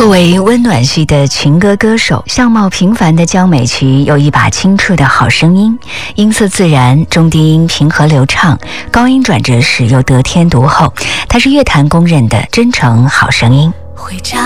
作为温暖系的情歌歌手，相貌平凡的江美琪有一把清澈的好声音，音色自然，中低音平和流畅，高音转折时又得天独厚，她是乐坛公认的真诚好声音。 回家